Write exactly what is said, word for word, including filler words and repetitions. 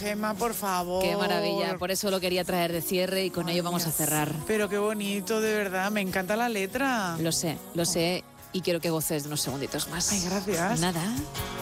Gemma, por favor. Qué maravilla, por eso lo quería traer de cierre y con Ay, ello vamos Dios. a cerrar. Pero qué bonito, de verdad, me encanta la letra. Lo sé, lo sé y quiero que goces de unos segunditos más. Ay, gracias. Nada.